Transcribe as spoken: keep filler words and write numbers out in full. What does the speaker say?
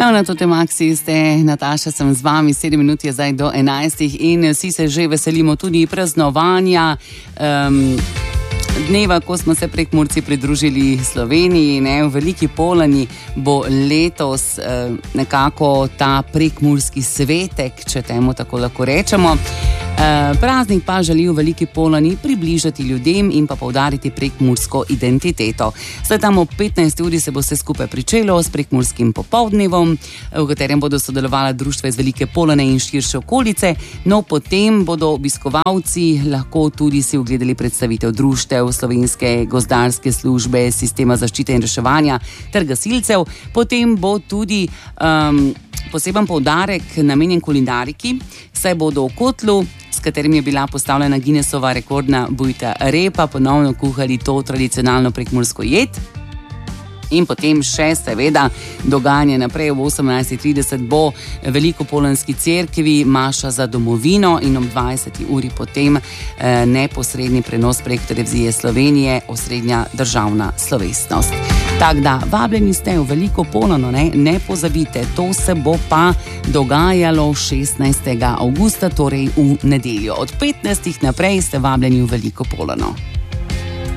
Evo, na to temaksi ste, Nataša, sem z vami, sedem minut je zdaj do enajstih in vsi se že veselimo tudi praznovanja um, dneva, ko smo se Prekmurci pridružili Sloveniji, ne, v Veliki Polani bo letos eh, nekako ta prekmurski svetek, če temu tako lahko rečemo. Eh, praznik pa želi v Veliki Polani približati ljudem in pa poudariti prekmursko identiteto. Zdaj tam ob petnajsti uri se bo vse skupaj pričelo s prekmurskim popoldnevom, v katerem bodo sodelovala društva iz Velike Polane in širše okolice, no potem bodo obiskovalci lahko tudi si ogledali predstavitev društev, Slovenske gozdarske službe, sistema zaščite in reševanja ter gasilcev. Potem bo tudi um, poseben poudarek namenjen kulinariki, saj bodo v kotlu, s katerim je bila postavljena Guinnessova rekordna bujta repa, ponovno kuhali to tradicionalno prekmursko jed. In potem še seveda dogajanje naprej ob osemnajst trideset bo Velikopolanski cerkvi maša za domovino in ob dvajseti uri potem eh, neposredni prenos prek televizije Slovenije, osrednja državna slovesnost. Tako da, vabljeni ste v Veliko Polano, ne, ne pozabite, to se bo pa dogajalo šestnajstega avgusta, torej v nedeljo. Od petnajstih naprej ste vabljeni v Veliko Polano.